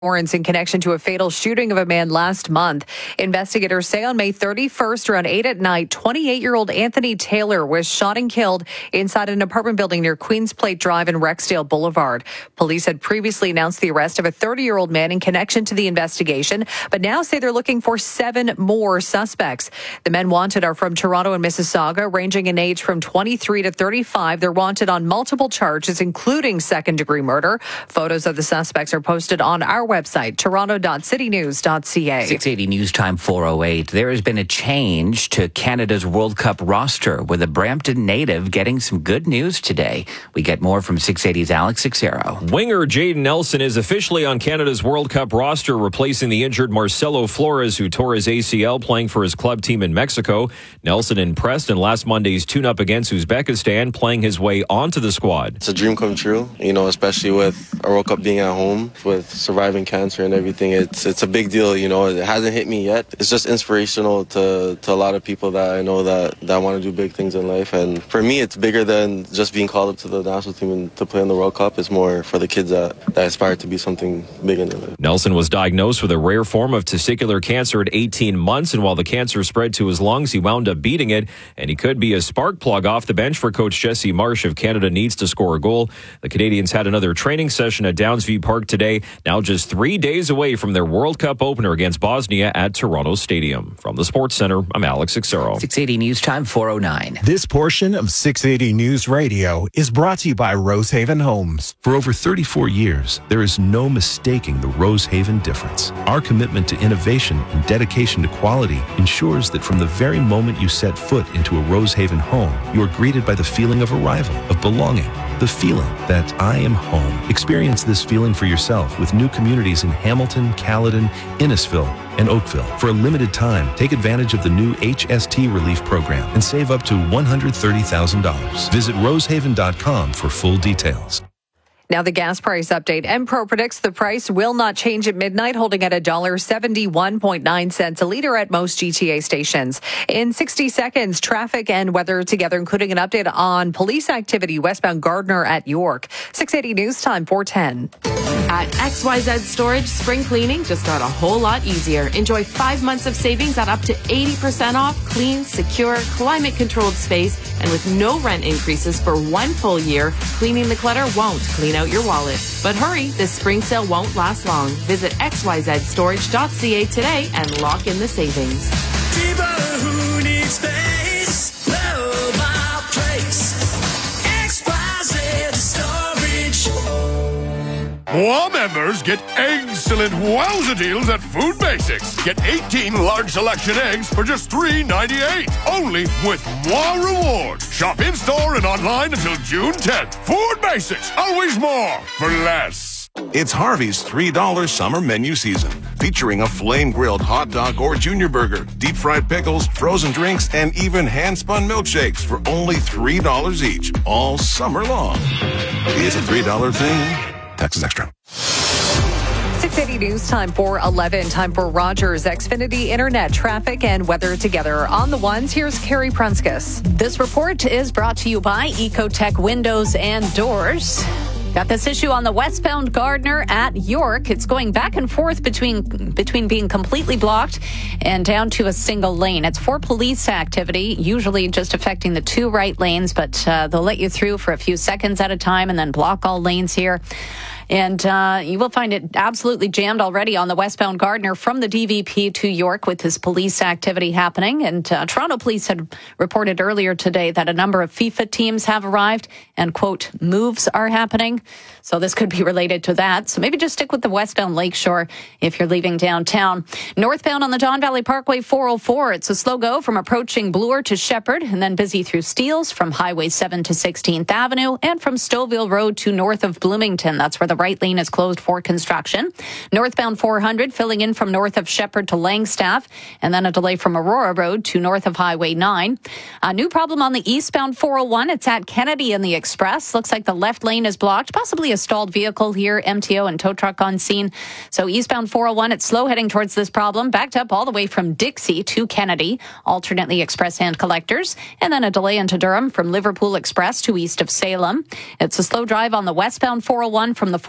warrants in connection to a fatal shooting of a man last month. Investigators say on May 31st around 8 at night, 28-year-old Anthony Taylor was shot and killed inside an apartment building near Queens Plate Drive and Rexdale Boulevard. Police had previously announced the arrest of a 30-year-old man in connection to the investigation, but now say they're looking for 7 more suspects. The men wanted are from Toronto and Mississauga, ranging in age from 23 to 35. They're wanted on multiple charges, including second-degree murder. Photos of the suspects are posted on our website, toronto.citynews.ca. 680 News Time 408. There has been a change to Canada's World Cup roster, with a Brampton native getting some good news today. We get more from 680's Alex Sixero. Winger Jayden Nelson is officially on Canada's World Cup roster, replacing the injured Marcelo Flores, who tore his ACL playing for his club team in Mexico. Nelson impressed in last Monday's tune-up against Uzbekistan, playing his way onto the squad. It's a dream come true, especially with our World Cup being at home, with surviving cancer and everything. It's a big deal, It hasn't hit me yet. It's just inspirational to a lot of people that I know that want to do big things in life. And for me, it's bigger than just being called up to the national team and to play in the World Cup. It's more for the kids that aspire to be something big in their life. Nelson was diagnosed with a rare form of testicular cancer at 18 months, and while the cancer spread to his lungs, he wound up beating it, and he could be a spark plug off the bench for Coach Jesse Marsh if Canada needs to score a goal. The Canadians had another training session at Downsview Park today, now just 3 days away from their World Cup opener against Bosnia at Toronto Stadium. From the Sports Center, I'm Alex Sixero. 680 News Time 409. This portion of 680 News Radio is brought to you by Rosehaven Homes. For over 34 years, there is no mistaking the Rosehaven difference. Our commitment to innovation and dedication to quality ensures that from the very moment you set foot into a Rosehaven home, you are greeted by the feeling of arrival, of belonging, the feeling that I am home. Experience this feeling for yourself with new communities in Hamilton, Caledon, Innisfil, and Oakville. For a limited time, take advantage of the new HST Relief Program and save up to $130,000. Visit rosehaven.com for full details. Now the gas price update. MPro predicts the price will not change at midnight, holding at $1.71.9 a liter at most GTA stations. In 60 seconds, traffic and weather together, including an update on police activity westbound Gardner at York. 680 News Time 410. At XYZ Storage, spring cleaning just got a whole lot easier. Enjoy 5 months of savings at up to 80% off clean, secure, climate-controlled space, and with no rent increases for 1 full year. Cleaning the clutter won't clean out your wallet. But hurry, this spring sale won't last long. Visit xyzstorage.ca today and lock in the savings. People who need space, love our place. XYZ Storage. More members get excellent wowza deals at Food Basics. Get 18 large selection eggs for just $3.98. Only with more rewards. Shop in-store and online until June 10th. Food Basics. Always more for less. It's Harvey's $3 summer menu season, featuring a flame-grilled hot dog or junior burger, deep-fried pickles, frozen drinks, and even hand-spun milkshakes for only $3 each, all summer long. It's a $3 thing. Taxes extra. 680 News Time 411. Time for Rogers Xfinity Internet traffic and weather together. On the ones, here's Carrie Prunskis. This report is brought to you by Ecotech Windows and Doors. Got this issue on the westbound Gardner at York. It's going back and forth between being completely blocked and down to a single lane. It's for police activity, usually just affecting the 2 right lanes, but they'll let you through for a few seconds at a time and then block all lanes here. And you will find it absolutely jammed already on the westbound Gardner from the DVP to York with this police activity happening. And Toronto police had reported earlier today that a number of FIFA teams have arrived and, quote, moves are happening. So this could be related to that. So maybe just stick with the westbound Lakeshore if you're leaving downtown. Northbound on the Don Valley Parkway 404, it's a slow go from approaching Bloor to Shepherd and then busy through Steeles from Highway 7 to 16th Avenue and from Stouffville Road to north of Bloomington. That's where the right lane is closed for construction. Northbound 400 filling in from north of Shepherd to Langstaff, and then a delay from Aurora Road to north of Highway 9. A new problem on the eastbound 401. It's at Kennedy and the Express. Looks like the left lane is blocked, possibly a stalled vehicle here, MTO and tow truck on scene. So eastbound 401, it's slow heading towards this problem, backed up all the way from Dixie to Kennedy, alternately express and collectors, and then a delay into Durham from Liverpool Express to east of Salem. It's a slow drive on the westbound 401 from the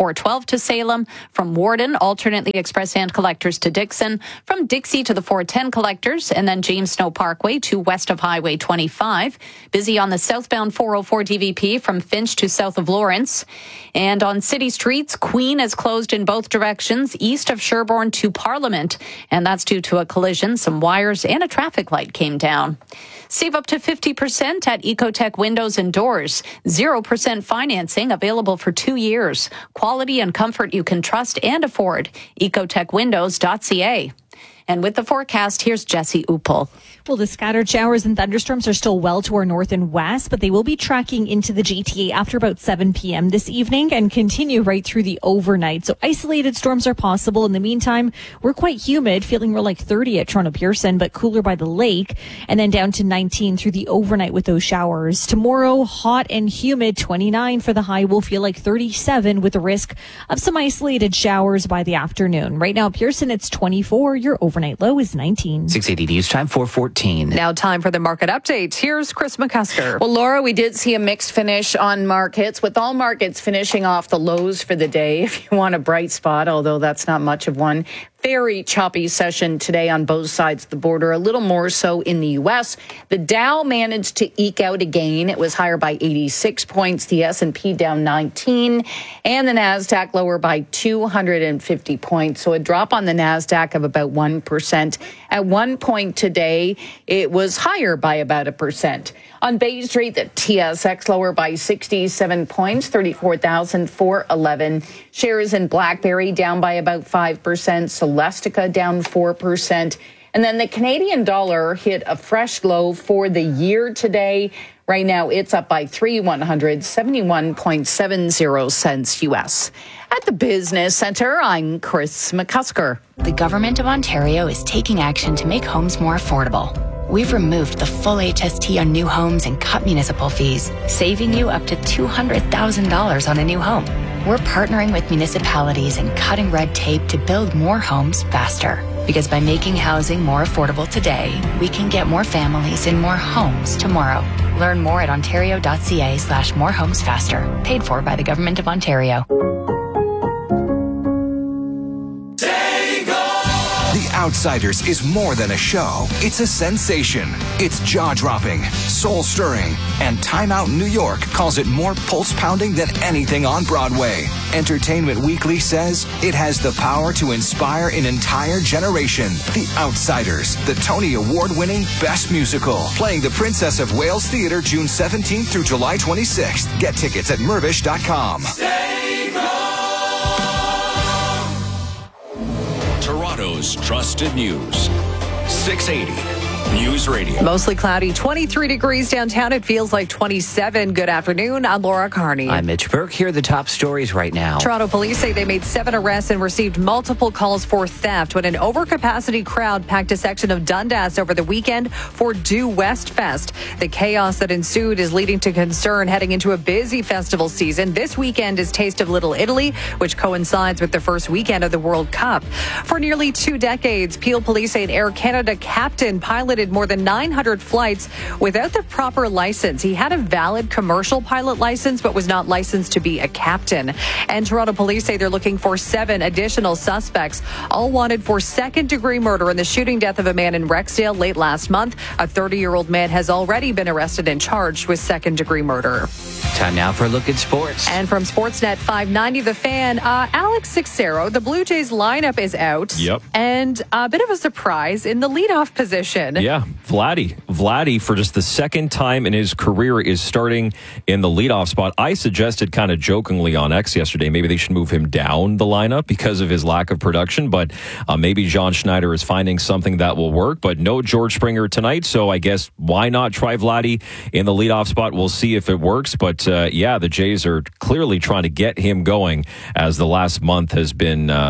412 to Salem. From Warden, alternately express hand collectors to Dixon. From Dixie to the 410 collectors. And then James Snow Parkway to west of Highway 25. Busy on the southbound 404 DVP from Finch to south of Lawrence. And on city streets, Queen is closed in both directions, east of Sherbourne to Parliament. And that's due to a collision. Some wires and a traffic light came down. Save up to 50% at Ecotech Windows and Doors. 0% financing available for 2 years. Quality and comfort you can trust and afford. Ecotechwindows.ca. And with the forecast, here's Jesse Uppel. Well, the scattered showers and thunderstorms are still well to our north and west, but they will be tracking into the GTA after about 7 p.m. this evening and continue right through the overnight. So isolated storms are possible. In the meantime, we're quite humid, feeling more like 30 at Toronto Pearson, but cooler by the lake, and then down to 19 through the overnight with those showers. Tomorrow, hot and humid, 29 for the high. Will feel like 37 with the risk of some isolated showers by the afternoon. Right now, Pearson, it's 24. Your overnight low is 19. 680 News Time, 4:14. Now time for the market update. Here's Chris McCusker. Well, Laura, we did see a mixed finish on markets, with all markets finishing off the lows for the day. If you want a bright spot, although that's not much of one. Very choppy session today on both sides of the border, a little more so in the U.S. The Dow managed to eke out a gain. It was higher by 86 points, the S&P down 19, and the NASDAQ lower by 250 points. So a drop on the NASDAQ of about 1%. At one point today, it was higher by about 1%. On Bay Street, the TSX lower by 67 points, 34,411. Shares in BlackBerry down by about 5%. Celestica down 4%. And then the Canadian dollar hit a fresh low for the year today. Right now, it's up by 171.70 cents U.S. At the Business Center, I'm Chris McCusker. The Government of Ontario is taking action to make homes more affordable. We've removed the full HST on new homes and cut municipal fees, saving you up to $200,000 on a new home. We're partnering with municipalities and cutting red tape to build more homes faster. Because by making housing more affordable today, we can get more families in more homes tomorrow. Learn more at ontario.ca/morehomesfaster. Paid for by the Government of Ontario. The Outsiders is more than a show. It's a sensation. It's jaw-dropping, soul-stirring, and Time Out New York calls it more pulse-pounding than anything on Broadway. Entertainment Weekly says it has the power to inspire an entire generation. The Outsiders, the Tony Award-winning Best Musical, playing the Princess of Wales Theatre June 17th through July 26th. Get tickets at Mirvish.com. Toronto's trusted news. 680 News Radio. Mostly cloudy, 23 degrees downtown. It feels like 27. Good afternoon. I'm Laura Carney. I'm Mitch Burke. Here are the top stories right now. Toronto police say they made 7 arrests and received multiple calls for theft when an overcapacity crowd packed a section of Dundas over the weekend for Due West Fest. The chaos that ensued is leading to concern heading into a busy festival season. This weekend is Taste of Little Italy, which coincides with the first weekend of the World Cup. For nearly 2 decades, Peel police say an Air Canada captain piloted more than 900 flights without the proper license. He had a valid commercial pilot license, but was not licensed to be a captain. And Toronto police say they're looking for 7 additional suspects, all wanted for second-degree murder in the shooting death of a man in Rexdale late last month. A 30-year-old man has already been arrested and charged with second-degree murder. Time now for a look at sports. And from Sportsnet 590, The Fan, Alex Cicero, the Blue Jays lineup is out. Yep. And a bit of a surprise in the leadoff position. Yeah, Vladdy, for just the second time in his career, is starting in the leadoff spot. I suggested kind of jokingly on X yesterday, maybe they should move him down the lineup because of his lack of production, but maybe John Schneider is finding something that will work, but no George Springer tonight, so I guess why not try Vladdy in the leadoff spot? We'll see if it works, but the Jays are clearly trying to get him going as the last month has been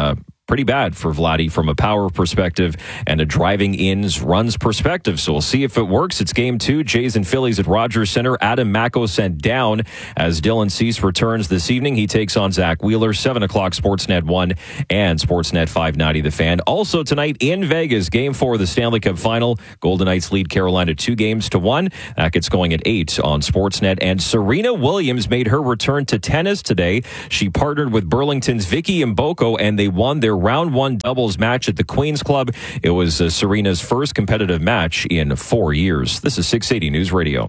pretty bad for Vladdy from a power perspective and a driving ins runs perspective. So we'll see if it works. It's game 2. Jays and Phillies at Rogers Center. Adam Macko sent down as Dylan Cease returns this evening. He takes on Zach Wheeler. 7 o'clock Sportsnet 1 and Sportsnet 590 The Fan. Also tonight in Vegas, game 4 of the Stanley Cup Final. Golden Knights lead Carolina 2-1. That gets going at 8 on Sportsnet. And Serena Williams made her return to tennis today. She partnered with Burlington's Vicky Mboko and they won their round 1 doubles match at the Queen's Club. It was Serena's first competitive match in 4 years. This is 680 News Radio.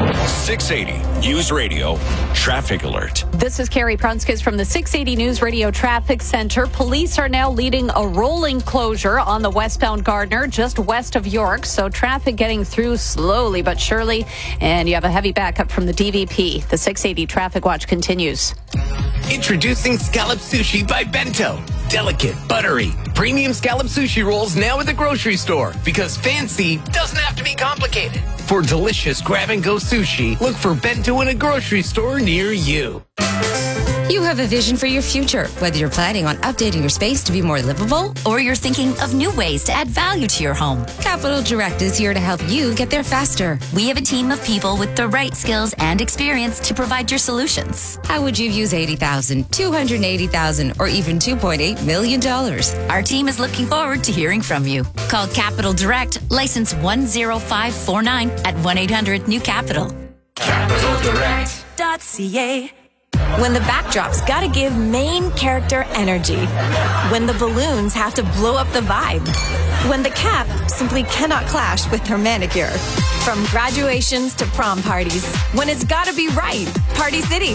680 News Radio Traffic Alert. This is Carrie Prunskis from the 680 News Radio Traffic Center. Police are now leading a rolling closure on the westbound Gardner, just west of York. So traffic getting through slowly but surely. And you have a heavy backup from the DVP. The 680 Traffic Watch continues. Introducing Scallop Sushi by Bento. Delicate, buttery, premium scallop sushi rolls now at the grocery store because fancy doesn't have to be complicated. For delicious grab-and-go sushi, look for Bento in a grocery store near you. You have a vision for your future, whether you're planning on updating your space to be more livable or you're thinking of new ways to add value to your home. Capital Direct is here to help you get there faster. We have a team of people with the right skills and experience to provide your solutions. How would you use $80,000, $280,000, or even $2.8 million? Our team is looking forward to hearing from you. Call Capital Direct, license 10549 at 1-800-NEW-CAPITAL. CapitalDirect.ca. When the backdrop's gotta give main character energy. When the balloons have to blow up the vibe. When the cap simply cannot clash with her manicure. From graduations to prom parties. When it's gotta be right. Party City.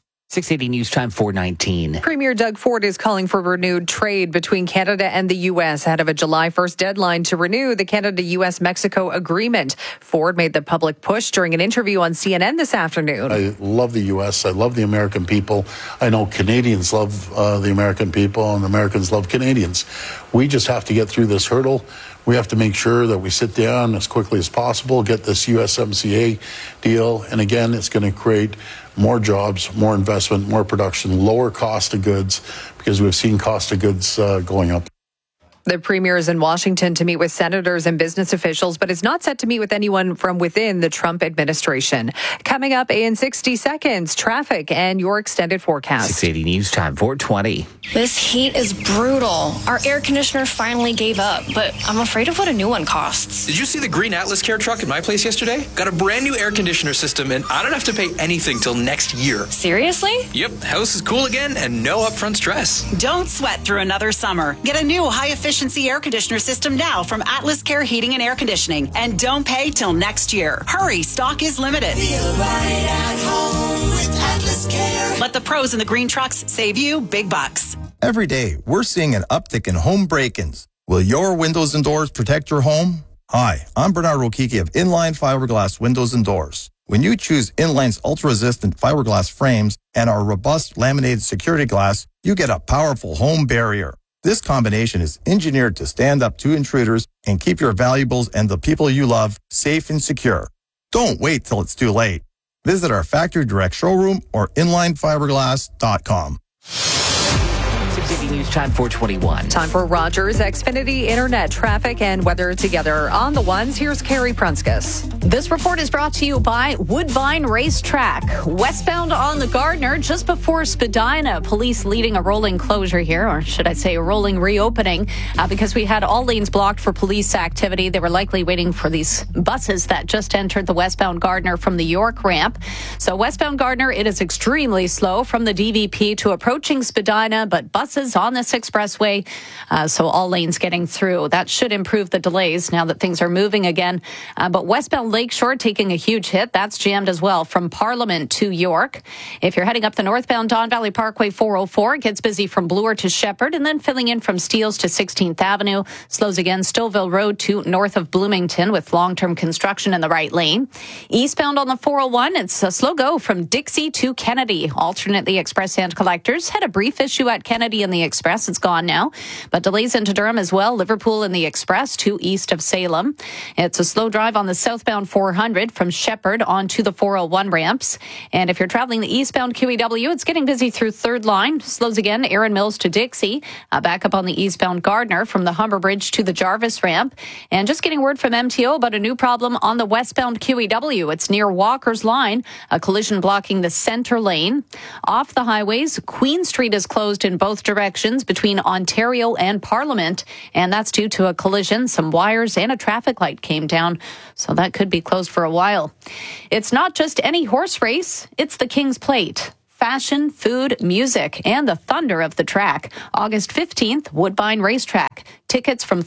680 News Time 419. Premier Doug Ford is calling for renewed trade between Canada and the U.S. ahead of a July 1st deadline to renew the Canada-U.S.-Mexico agreement. Ford made the public push during an interview on CNN this afternoon. I love the U.S. I love the American people. I know Canadians love the American people and Americans love Canadians. We just have to get through this hurdle. We have to make sure that we sit down as quickly as possible, get this USMCA deal. And again, it's going to create more jobs, more investment, more production, lower cost of goods, because we've seen cost of goods going up. The premier is in Washington to meet with senators and business officials, but is not set to meet with anyone from within the Trump administration. Coming up in 60 seconds, traffic and your extended forecast. 680 News Time 420. This heat is brutal. Our air conditioner finally gave up, but I'm afraid of what a new one costs. Did you see the green Atlas Care truck at my place yesterday? Got a brand new air conditioner system, and I don't have to pay anything till next year. Seriously? Yep, house is cool again and no upfront stress. Don't sweat through another summer. Get a new high-efficiency air conditioner system now from Atlas Care Heating and Air Conditioning. And don't pay till next year. Hurry, stock is limited. Feel right at home with Atlas Care. Let the pros in the green trucks save you big bucks. Every day, we're seeing an uptick in home break-ins. Will your windows and doors protect your home? Hi, I'm Bernard Rokiki of Inline Fiberglass Windows and Doors. When you choose Inline's ultra-resistant fiberglass frames and our robust laminated security glass, you get a powerful home barrier. This combination is engineered to stand up to intruders and keep your valuables and the people you love safe and secure. Don't wait till it's too late. Visit our factory direct showroom or inlinefiberglass.com. 680 News Time 421. Time for Rogers Xfinity Internet traffic and weather together on the ones. Here's Carrie Prunskis. This report is brought to you by Woodbine Racetrack. Westbound on the Gardner, just before Spadina. Police leading a rolling closure here, or should I say a rolling reopening, because we had all lanes blocked for police activity. They were likely waiting for these buses that just entered the westbound Gardner from the York ramp. So westbound Gardner, it is extremely slow from the DVP to approaching Spadina, but buses on this expressway, so all lanes getting through. That should improve the delays now that things are moving again. But westbound Lakeshore taking a huge hit. That's jammed as well from Parliament to York. If you're heading up the northbound Don Valley Parkway 404, it gets busy from Bloor to Shepherd and then filling in from Steeles to 16th Avenue. Slows again Stouffville Road to north of Bloomington with long-term construction in the right lane. Eastbound on the 401, it's a slow go from Dixie to Kennedy. Alternately, express and collectors had a brief issue at Kennedy in the Express. It's gone now. But delays into Durham as well. Liverpool in the Express, 2 east of Salem. It's a slow drive on the southbound 400 from Shepherd onto the 401 ramps. And if you're traveling the eastbound QEW, it's getting busy through third line. Slows again, Erin Mills to Dixie. Back up on the eastbound Gardner from the Humber Bridge to the Jarvis ramp. And just getting word from MTO about a new problem on the westbound QEW. It's near Walker's Line, a collision blocking the center lane. Off the highways, Queen Street is closed in both directions between Ontario and Parliament. And that's due to a collision. Some wires and a traffic light came down, so that could be closed for a while. It's not just any horse race, it's the King's Plate. Fashion, food, music, and the thunder of the track. August 15th, Woodbine Racetrack. Tickets from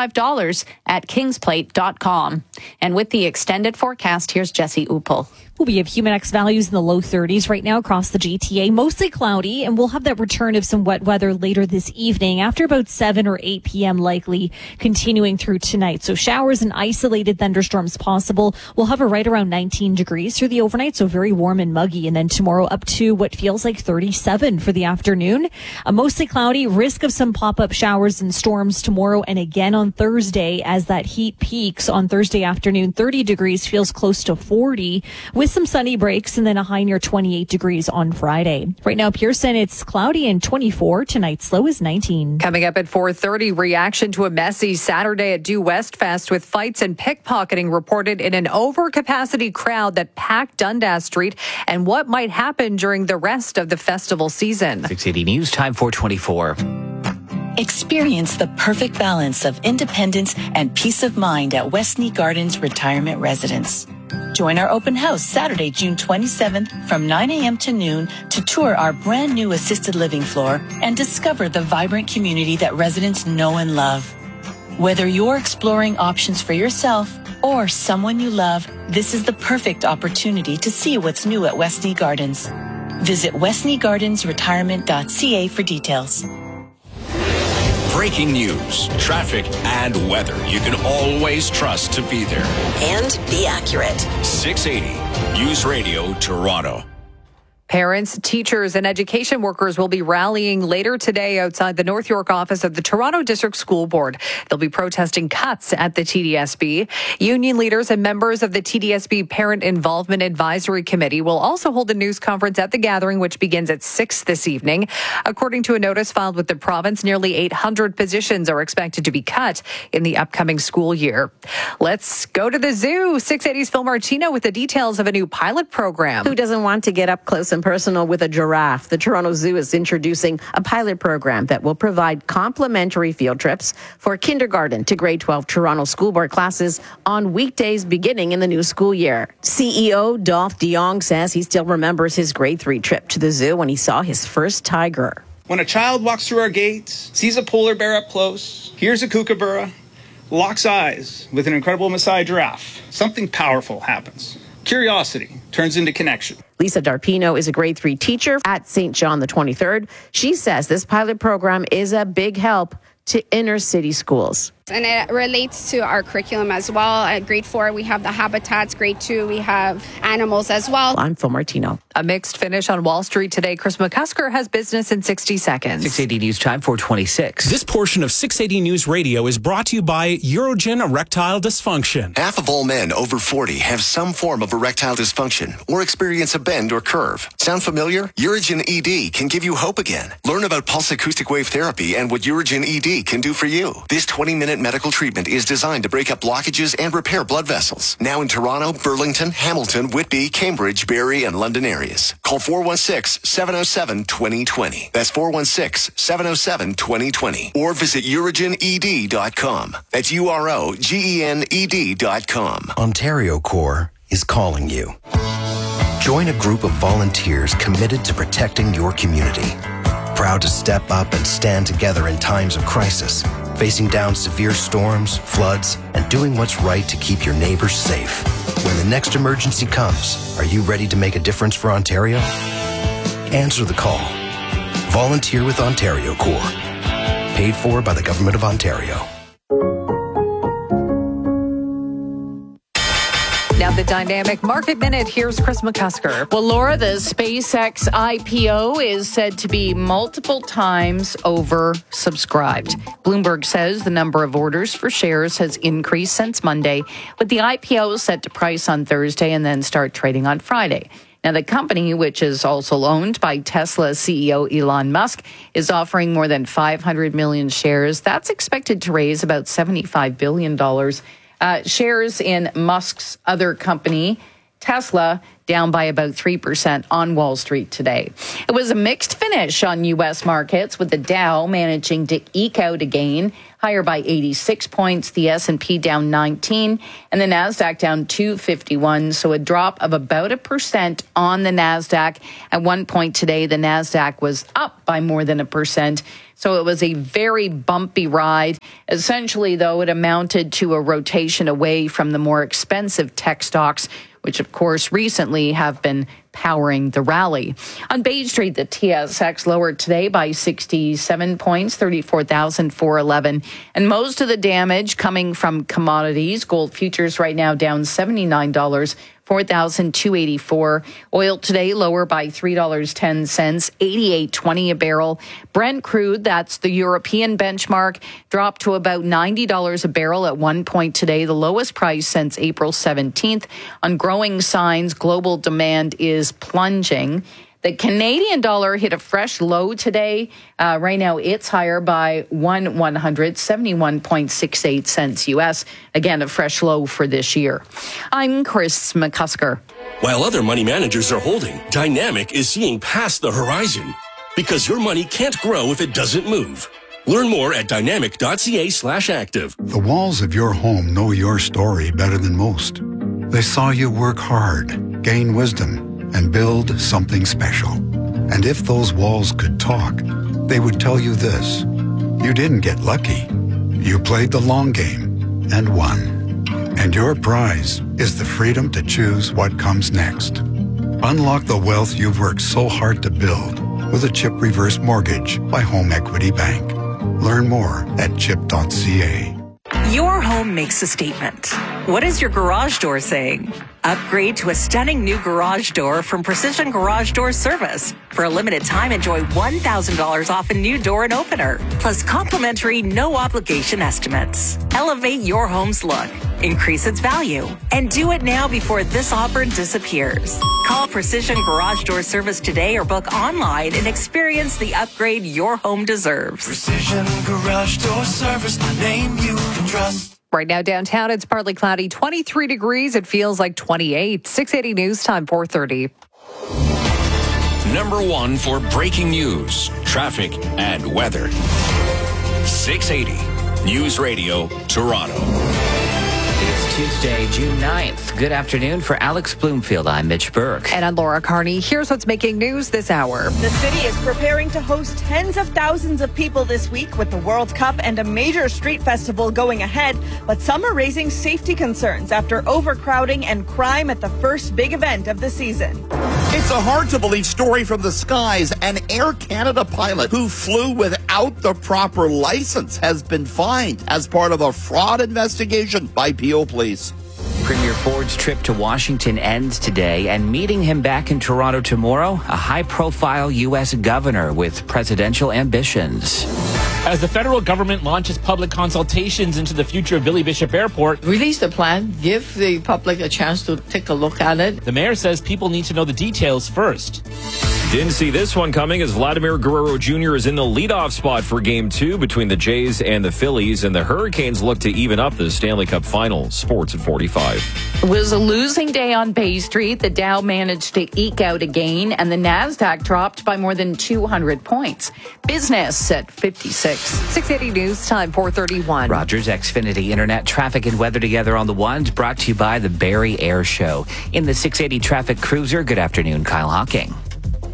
$35 at kingsplate.com. And with the extended forecast, here's Jesse Uppel. We have Humidex values in the low 30s right now across the GTA, mostly cloudy, and we'll have that return of some wet weather later this evening after about 7 or 8 p.m. likely continuing through tonight. So showers and isolated thunderstorms possible. We'll hover right around 19 degrees through the overnight, so very warm and muggy. And then tomorrow up to what feels like 37 for the afternoon. Mostly cloudy, risk of some pop-up showers and storms tomorrow and again on Thursday as that heat peaks on Thursday afternoon. 30 degrees feels close to 40 with some sunny breaks and then a high near 28 degrees on Friday. Right now, Pearson, it's cloudy and 24. Tonight's low is 19. Coming up at 4:30, reaction to a messy Saturday at Due West Fest with fights and pickpocketing reported in an overcapacity crowd that packed Dundas Street and what might happen during the rest of the festival season. 680 News Time 424. Experience the perfect balance of independence and peace of mind at Westney Gardens Retirement Residence. Join our open house Saturday, June 27th from 9 a.m. to noon to tour our brand new assisted living floor and discover the vibrant community that residents know and love. Whether you're exploring options for yourself or someone you love, this is the perfect opportunity to see what's new at Westney Gardens. Visit westneygardensretirement.ca for details. Breaking news, traffic, and weather you can always trust to be there. And be accurate. 680 News Radio Toronto. Parents, teachers, and education workers will be rallying later today outside the North York office of the Toronto District School Board. They'll be protesting cuts at the TDSB. Union leaders and members of the TDSB Parent Involvement Advisory Committee will also hold a news conference at the gathering, which begins at 6 this evening. According to a notice filed with the province, nearly 800 positions are expected to be cut in the upcoming school year. Let's go to the zoo. 680's Phil Martino with the details of a new pilot program. Who doesn't want to get up close and personal with a giraffe? The Toronto Zoo is introducing a pilot program that will provide complimentary field trips for kindergarten to grade 12 Toronto School Board classes on weekdays beginning in the new school year. CEO Dolph DeYoung says he still remembers his grade 3 trip to the zoo when he saw his first tiger. When a child walks through our gates, sees a polar bear up close, hears a kookaburra, locks eyes with an incredible Maasai giraffe, something powerful happens. Curiosity turns into connection. Lisa Darpino is a grade 3 teacher at St. John the 23rd. She says this pilot program is a big help to inner city schools. And it relates to our curriculum as well. At grade 4, we have the habitats. Grade 2, we have animals as well. I'm Phil Martino. A mixed finish on Wall Street today. Chris McCusker has business in 60 seconds. 680 News Time 426. This portion of 680 News Radio is brought to you by Urogen Erectile Dysfunction. Half of all men over 40 have some form of erectile dysfunction or experience a bend or curve. Sound familiar? Urogen ED can give you hope again. Learn about pulse acoustic wave therapy and what Urogen ED can do for you. This 20-minute medical treatment is designed to break up blockages and repair blood vessels. Now in Toronto, Burlington, Hamilton, Whitby, Cambridge, Barrie, and London areas. Call 416-707-2020. That's 416-707-2020. Or visit urogened.com. That's UROGENED.com. Ontario Corps is calling you. Join a group of volunteers committed to protecting your community. Proud to step up and stand together in times of crisis, facing down severe storms, floods, and doing what's right to keep your neighbors safe. When the next emergency comes, are you ready to make a difference for Ontario? Answer the call. Volunteer with Ontario Corps. Paid for by the Government of Ontario. Now Now the Dynamic Market Minute. Here's Chris McCusker. Well, Laura, the SpaceX IPO is said to be multiple times oversubscribed. Bloomberg says the number of orders for shares has increased since Monday, with the IPO set to price on Thursday and then start trading on Friday. Now, the company, which is also owned by Tesla CEO Elon Musk, is offering more than 500 million shares. That's expected to raise about $75 billion. Shares in Musk's other company, Tesla, down by about 3% on Wall Street today. It was a mixed finish on U.S. markets, with the Dow managing to eke out a gain, higher by 86 points, the S&P down 19, and the NASDAQ down 251, so a drop of about 1% on the NASDAQ. At one point today, the NASDAQ was up by more than 1%. So it was a very bumpy ride. Essentially, though, it amounted to a rotation away from the more expensive tech stocks, which, of course, recently have been powering the rally. On Bay Street, the TSX lowered today by 67 points, 34,411. And most of the damage coming from commodities. Gold futures right now down $79. 4,284. Oil today lower by $3.10, 88.20 a barrel. Brent crude, that's the European benchmark, dropped to about $90 a barrel at one point today, the lowest price since April 17th. On growing signs, global demand is plunging. The Canadian dollar hit a fresh low today. Right now, it's higher by 171.68 cents U.S. Again, a fresh low for this year. I'm Chris McCusker. While other money managers are holding, Dynamic is seeing past the horizon. Because your money can't grow if it doesn't move. Learn more at dynamic.ca/active. The walls of your home know your story better than most. They saw you work hard, gain wisdom, and build something special. And if those walls could talk, they would tell you this: you didn't get lucky. You played the long game and won. And your prize is the freedom to choose what comes next. Unlock the wealth you've worked so hard to build with a CHIP reverse mortgage by Home Equity Bank. Learn more at chip.ca. Your home makes a statement. What is your garage door saying? Upgrade to a stunning new garage door from Precision Garage Door Service. For a limited time, enjoy $1,000 off a new door and opener, plus complimentary no-obligation estimates. Elevate your home's look, increase its value, and do it now before this offer disappears. Call Precision Garage Door Service today or book online and experience the upgrade your home deserves. Precision Garage Door Service, the name you can trust. Right now downtown, it's partly cloudy, 23 degrees. It feels like 28. 680 News Time, 4:30. Number one for breaking news, traffic, and weather. 680 News Radio, Toronto. It's Tuesday, June 9th. Good afternoon. For Alex Bloomfield, I'm Mitch Burke. And I'm Laura Carney. Here's what's making news this hour. The city is preparing to host tens of thousands of people this week with the World Cup and a major street festival going ahead. But some are raising safety concerns after overcrowding and crime at the first big event of the season. It's a hard-to-believe story from the skies. An Air Canada pilot who flew without the proper license has been fined as part of a fraud investigation by Peel Police. Premier Ford's trip to Washington ends today, and meeting him back in Toronto tomorrow, a high-profile U.S. governor with presidential ambitions. As the federal government launches public consultations into the future of Billy Bishop Airport, release the plan, give the public a chance to take a look at it. The mayor says people need to know the details first. Didn't see this one coming as Vladimir Guerrero Jr. is in the leadoff spot for Game 2 between the Jays and the Phillies, and the Hurricanes look to even up the Stanley Cup Final. Sports at 45. It was a losing day on Bay Street. The Dow managed to eke out a gain, and the NASDAQ dropped by more than 200 points. Business at 56. 680 News Time, 4:31. Rogers Xfinity Internet traffic and weather together on the ones, brought to you by the Barrie Air Show. In the 680 Traffic Cruiser, good afternoon, Kyle Hawking.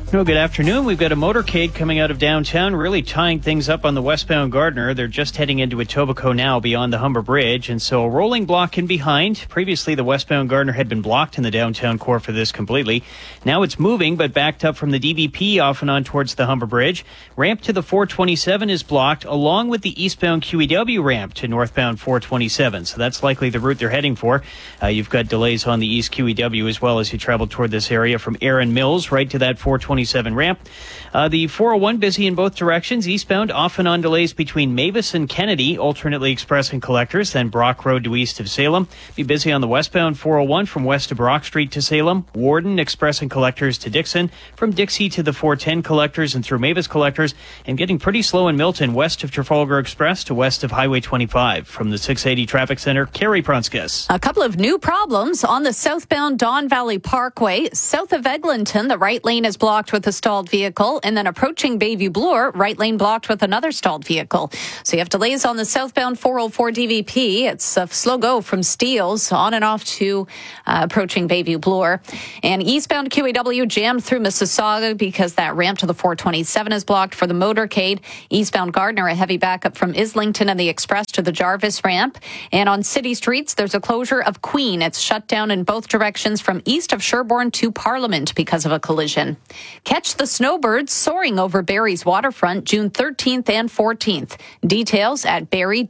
Well, good afternoon. We've got a motorcade coming out of downtown, really tying things up on the westbound Gardiner. They're just heading into Etobicoke now beyond the Humber Bridge, and so a rolling block in behind. Previously, the westbound Gardiner had been blocked in the downtown core for this completely. Now it's moving, but backed up from the DBP off and on towards the Humber Bridge. Ramp to the 427 is blocked, along with the eastbound QEW ramp to northbound 427. So that's likely the route they're heading for. You've got delays on the east QEW as well as you travel toward this area from Erin Mills right to that 427 ramp. The 401 busy in both directions. Eastbound off and on delays between Mavis and Kennedy, alternately express and collectors, then Brock Road to east of Salem. Be busy on the westbound 401 from west of Brock Street to Salem. Warden express and collectors to Dixon, from Dixie to the 410 collectors and through Mavis collectors, and getting pretty slow in Milton west of Trafalgar Express to west of Highway 25. From the 680 Traffic Center, Carrie Prunskis. A couple of new problems on the southbound Don Valley Parkway. South of Eglinton, the right lane is blocked with a stalled vehicle, and then approaching Bayview Bloor, right lane blocked with another stalled vehicle. So you have delays on the southbound 404 DVP. It's a slow go from Steeles on and off to approaching Bayview Bloor. And eastbound QEW jammed through Mississauga because that ramp to the 427 is blocked for the motorcade. Eastbound Gardiner, a heavy backup from Islington and the Express to the Jarvis ramp. And on city streets, there's a closure of Queen. It's shut down in both directions from east of Sherbourne to Parliament because of a collision. Catch the snowbirds soaring over Barrie's waterfront June 13th and 14th. Details at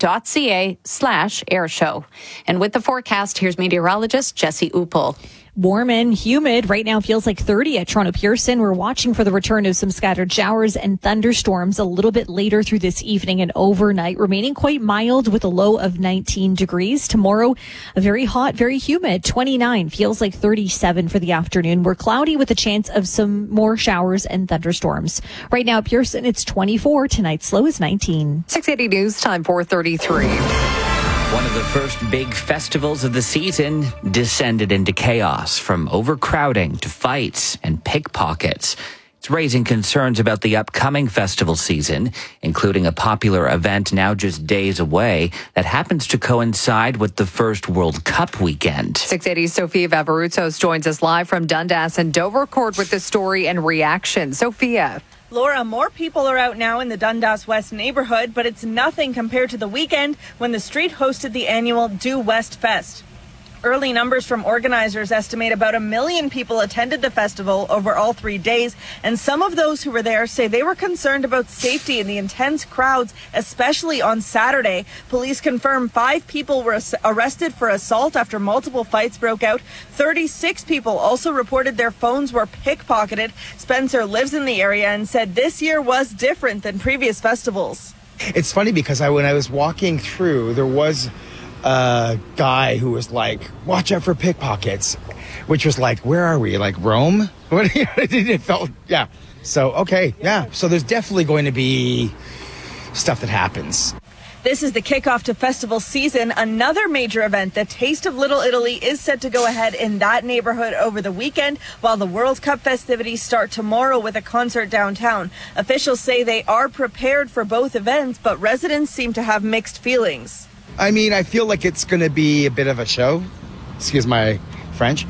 barrie.ca/airshow. And with the forecast, here's meteorologist Jesse Uppel. Warm and humid. Right now feels like 30 at Toronto Pearson. We're watching for the return of some scattered showers and thunderstorms a little bit later through this evening and overnight, remaining quite mild with a low of 19 degrees. Tomorrow, very hot, very humid, 29. Feels like 37 for the afternoon. We're cloudy with a chance of some more showers and thunderstorms. Right now at Pearson, it's 24. Tonight's low is 19. 680 News Time 4:33. One of the first big festivals of the season descended into chaos, from overcrowding to fights and pickpockets. It's raising concerns about the upcoming festival season, including a popular event now just days away that happens to coincide with the first World Cup weekend. 680 Sophia Vavarutsos joins us live from Dundas and Dovercourt with the story and reaction. Sophia. Laura, more people are out now in the Dundas West neighborhood, but it's nothing compared to the weekend when the street hosted the annual Due West Fest. Early numbers from organizers estimate about 1 million people attended the festival over all 3 days, and some of those who were there say they were concerned about safety in the intense crowds, especially on Saturday. Police confirm 5 people were arrested for assault after multiple fights broke out. 36 people also reported their phones were pickpocketed. Spencer lives in the area and said this year was different than previous festivals. It's funny because when I was walking through, there was a guy who was like, watch out for pickpockets, which was like, where are we? Like Rome? It felt, yeah. So, okay, yeah. So there's definitely going to be stuff that happens. This is the kickoff to festival season. Another major event, the Taste of Little Italy, is set to go ahead in that neighborhood over the weekend, while the World Cup festivities start tomorrow with a concert downtown. Officials say they are prepared for both events, but residents seem to have mixed feelings. I mean, I feel like it's going to be a bit of a show. Excuse my French.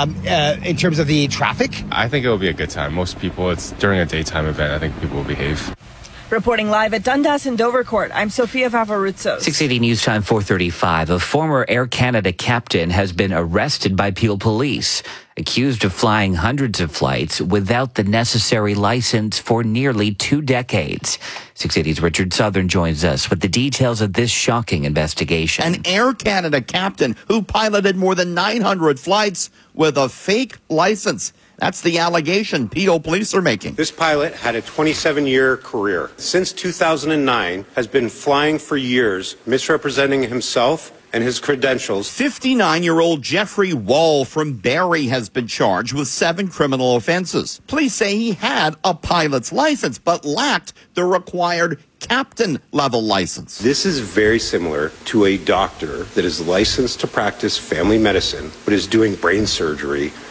In terms of the traffic, I think it will be a good time. Most people, it's during a daytime event. I think people will behave. Reporting live at Dundas and Dovercourt, I'm Sophia Vavarutsos. 680 News Time 4:35. A former Air Canada captain has been arrested by Peel Police, accused of flying hundreds of flights without the necessary license for nearly 2 decades. 680's Richard Southern joins us with the details of this shocking investigation. An Air Canada captain who piloted more than 900 flights with a fake license. That's the allegation Peel Police are making. This pilot had a 27-year career. Since 2009, has been flying for years, misrepresenting himself and his credentials. 59-year-old Jeffrey Wall from Barrie has been charged with 7 criminal offenses. Police say he had a pilot's license, but lacked the required captain-level license. This is very similar to a doctor that is licensed to practice family medicine, but is doing brain surgery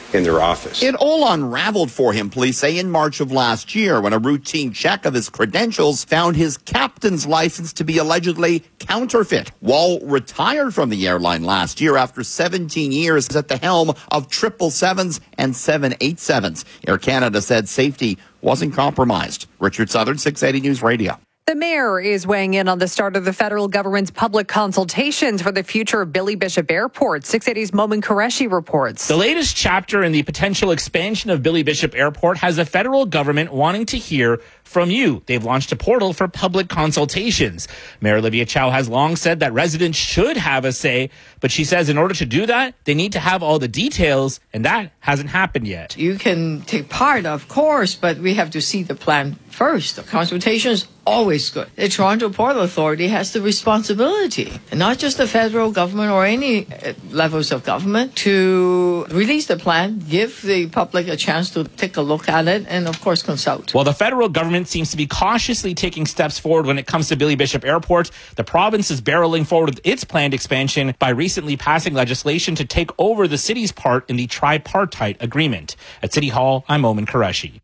in their office. It all unraveled for him, police say, in March of last year when a routine check of his credentials found his captain's license to be allegedly counterfeit. Wall retired from the airline last year after 17 years at the helm of 777s and 787s. Air Canada said safety wasn't compromised. Richard Southern, 680 News Radio. The mayor is weighing in on the start of the federal government's public consultations for the future of Billy Bishop Airport. 680's Momin Qureshi reports. The latest chapter in the potential expansion of Billy Bishop Airport has the federal government wanting to hear from you. They've launched a portal for public consultations. Mayor Olivia Chow has long said that residents should have a say, but she says in order to do that, they need to have all the details, and that hasn't happened yet. You can take part, of course, but we have to see the plan first. The consultation is always good. The Toronto Port Authority has the responsibility, and not just the federal government or any levels of government, to release the plan, give the public a chance to take a look at it, and of course consult. While the federal government seems to be cautiously taking steps forward when it comes to Billy Bishop Airport, the province is barreling forward with its planned expansion by recently passing legislation to take over the city's part in the tripartite agreement. At City Hall, I'm Momin Qureshi.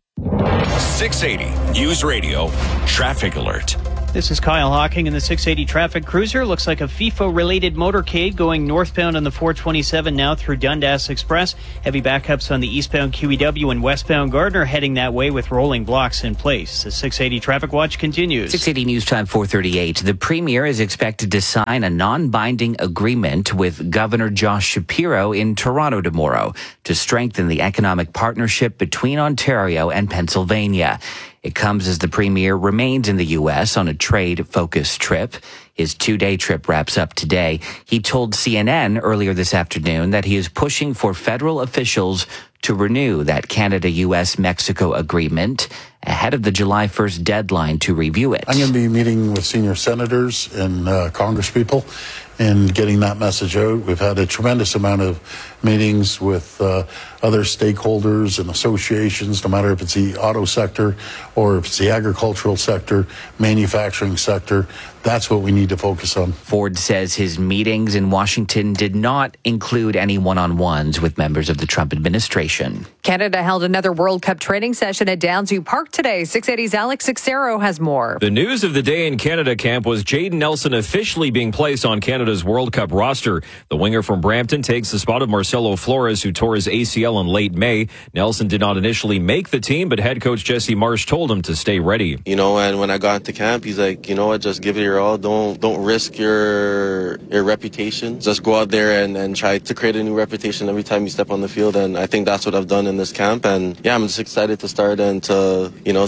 680 News Radio Traffic Alert. This is Kyle Hawking in the 680 Traffic Cruiser. Looks like a FIFA-related motorcade going northbound on the 427 now through Dundas Express. Heavy backups on the eastbound QEW and westbound Gardner heading that way with rolling blocks in place. The 680 Traffic Watch continues. 680 News Time 438. The Premier is expected to sign a non-binding agreement with Governor Josh Shapiro in Toronto tomorrow to strengthen the economic partnership between Ontario and Pennsylvania. It comes as the Premier remains in the U.S. on a trade-focused trip. His 2-day trip wraps up today. He told CNN earlier this afternoon that he is pushing for federal officials to renew that Canada-U.S.-Mexico agreement ahead of the July 1st deadline to review it. I'm going to be meeting with senior senators and congresspeople and getting that message out. We've had a tremendous amount of meetings with other stakeholders and associations, no matter if it's the auto sector or if it's the agricultural sector, manufacturing sector. That's what we need to focus on. Ford says his meetings in Washington did not include any one-on-ones with members of the Trump administration. Canada held another World Cup training session at Downsview Park today. 680's Alex Sixero has more. The news of the day in Canada camp was Jayden Nelson officially being placed on Canada's World Cup roster. The winger from Brampton takes the spot of Marcelo Flores, who tore his ACL in late May. Nelson did not initially make the team, but head coach Jesse Marsh told him to stay ready. You know, and when I got into camp, he's like, you know what, just give it your all. Don't risk your reputation. Just go out there and try to create a new reputation every time you step on the field. And I think that's what I've done in this camp. And yeah, I'm just excited to start and to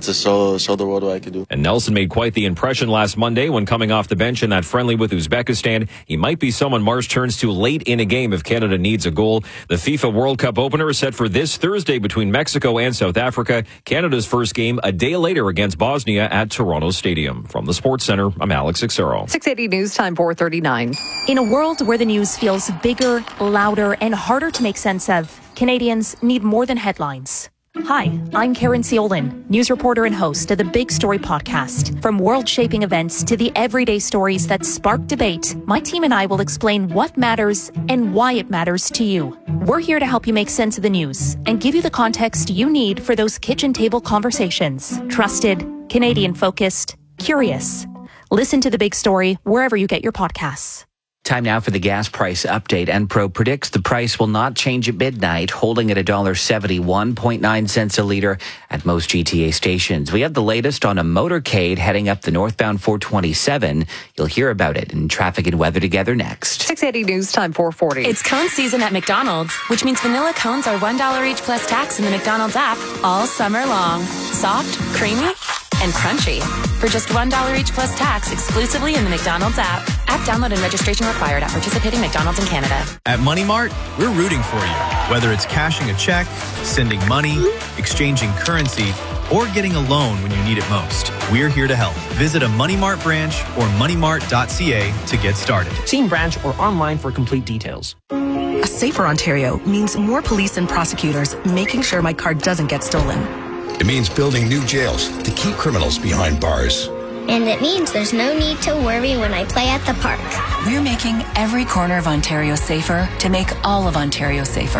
show the world what I could do. And Nelson made quite the impression last Monday when coming off the bench in that friendly with Uzbekistan. He might be someone Marsh turns to late in a game if Canada needs a goal. The FIFA World Cup opener is set for this Thursday between Mexico and South Africa. Canada's first game a day later against Bosnia at Toronto Stadium. From the Sports Center, I'm Alex Sixero. 680 News Time 439. In a world where the news feels bigger, louder, and harder to make sense of, Canadians need more than headlines. Hi, I'm Karen Ciolin, news reporter and host of the Big Story podcast. From world-shaping events to the everyday stories that spark debate, my team and I will explain what matters and why it matters to you. We're here to help you make sense of the news and give you the context you need for those kitchen table conversations. Trusted, Canadian-focused, curious. Listen to The Big Story wherever you get your podcasts. Time now for the gas price update. Enpro predicts the price will not change at midnight, holding at $1.70, 1.9 cents a liter at most GTA stations. We have the latest on a motorcade heading up the northbound 427. You'll hear about it in Traffic and Weather Together next. 680 News Time 440. It's cone season at McDonald's, which means vanilla cones are $1 each plus tax in the McDonald's app all summer long. Soft, creamy, and crunchy. For just $1 each plus tax exclusively in the McDonald's app. App download and registration required at participating McDonald's in Canada. At Money Mart, we're rooting for you. Whether it's cashing a check, sending money, exchanging currency, or getting a loan when you need it most, we're here to help. Visit a Money Mart branch or moneymart.ca to get started. See in branch or online for complete details. A safer Ontario means more police and prosecutors making sure my car doesn't get stolen. It means building new jails to keep criminals behind bars. And it means there's no need to worry when I play at the park. We're making every corner of Ontario safer to make all of Ontario safer.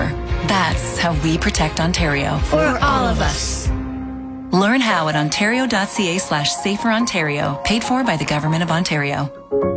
That's how we protect Ontario. For all of us. Learn how at ontario.ca/saferontario. Paid for by the Government of Ontario.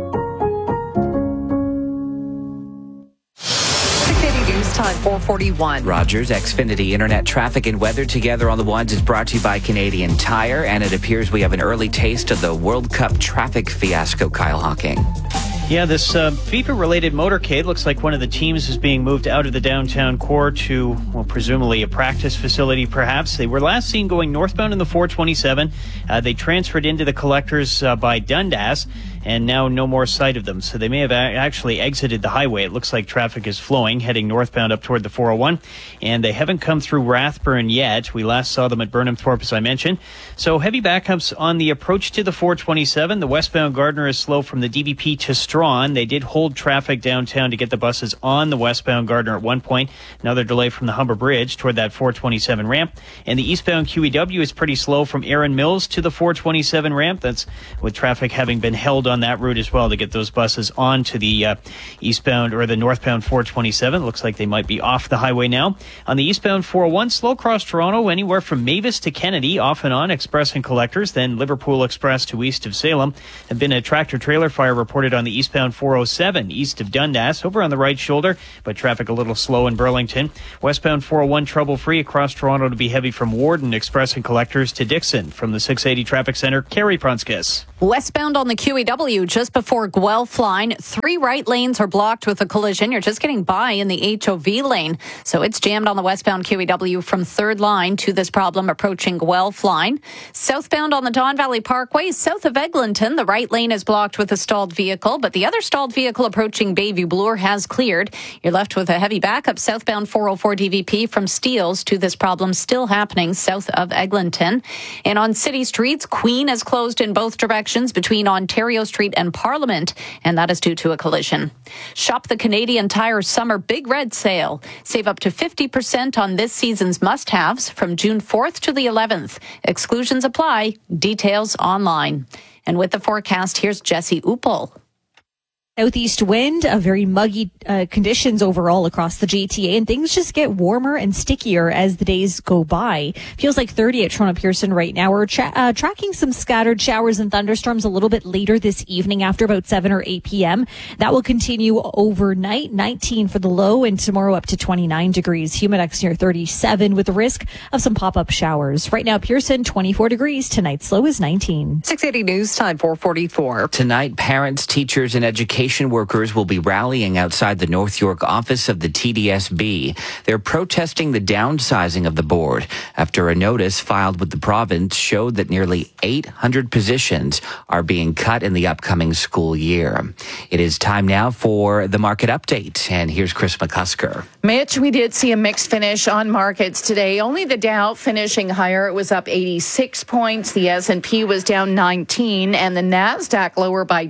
680 News Time, 441. Rogers, Xfinity, Internet traffic and weather together on the ones is brought to you by Canadian Tire, and it appears we have an early taste of the World Cup traffic fiasco, Kyle Hawking. Yeah, this FIFA-related motorcade looks like one of the teams is being moved out of the downtown core to, well, presumably a practice facility, perhaps. They were last seen going northbound in the 427. They transferred into the collectors by Dundas, and now no more sight of them. So they may have actually exited the highway. It looks like traffic is flowing, heading northbound up toward the 401, and they haven't come through Rathburn yet. We last saw them at Burnham Thorpe, as I mentioned. So heavy backups on the approach to the 427. The westbound Gardner is slow from the DVP to Strawn. They did hold traffic downtown to get the buses on the westbound Gardner at one point. Another delay from the Humber Bridge toward that 427 ramp. And the eastbound QEW is pretty slow from Erin Mills to the 427 ramp. That's with traffic having been held on that route as well to get those buses onto the eastbound or the northbound 427. Looks like they might be off the highway now. On the eastbound 401, slow across Toronto, anywhere from Mavis to Kennedy, off and on, Express and Collectors, then Liverpool Express to east of Salem. Have been a tractor-trailer fire reported on the eastbound 407 east of Dundas, over on the right shoulder, but traffic a little slow in Burlington. Westbound 401 trouble-free across Toronto to be heavy from Warden Express and Collectors to Dixon. From the 680 Traffic Center, Carrie Prunskis. Westbound on the QEW just before Guelph line, 3 right lanes are blocked with a collision. You're just getting by in the HOV lane. So it's jammed on the westbound QEW from 3rd line to this problem approaching Guelph line. Southbound on the Don Valley Parkway, south of Eglinton, the right lane is blocked with a stalled vehicle, but the other stalled vehicle approaching Bayview Bloor has cleared. You're left with a heavy backup southbound 404 DVP from Steeles to this problem still happening south of Eglinton. And on city streets, Queen is closed in both directions between Ontario Street and Parliament, and that is due to a collision. Shop the Canadian Tire Summer Big Red Sale. Save up to 50% on this season's must-haves from June 4th to the 11th. Exclusions apply. Details online. And with the forecast, here's Jesse Uppel. Southeast wind, very muggy conditions overall across the GTA, and things just get warmer and stickier as the days go by. Feels like 30 at Toronto Pearson right now. We're tracking some scattered showers and thunderstorms a little bit later this evening after about 7 or 8 p.m. That will continue overnight, 19 for the low, and tomorrow up to 29 degrees. Humidex near 37 with the risk of some pop-up showers. Right now, Pearson, 24 degrees. Tonight's low is 19. 680 News Time, 444. Tonight, parents, teachers, and education workers will be rallying outside the North York office of the TDSB. They're protesting the downsizing of the board after a notice filed with the province showed that nearly 800 positions are being cut in the upcoming school year. It is time now for the market update, and here's Chris McCusker. Mitch, we did see a mixed finish on markets today. Only the Dow finishing higher. It was up 86 points. The S&P was down 19, and the NASDAQ lower by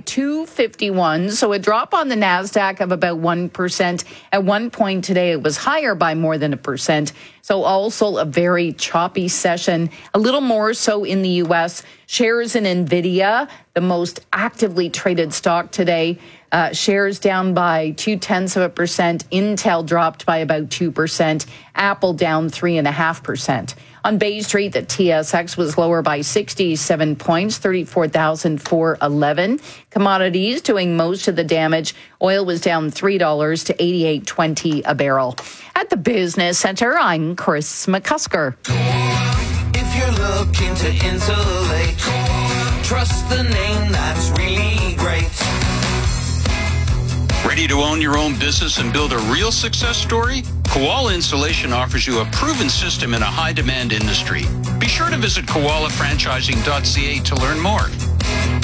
251. So a drop on the NASDAQ of about 1%. At one point today, it was higher by more than 1%. So also a very choppy session, a little more so in the U.S. Shares in NVIDIA, the most actively traded stock today, shares down by 0.2%. Intel dropped by about 2%. Apple down 3.5%. On Bay Street, the TSX was lower by 67 points, 34,411. Commodities doing most of the damage. Oil was down $3 to $88.20 a barrel. At the Business Center, I'm Chris McCusker. If you're looking to insulate, trust the name that's really great. Ready to own your own business and build a real success story? Koala Insulation offers you a proven system in a high-demand industry. Be sure to visit koalafranchising.ca to learn more.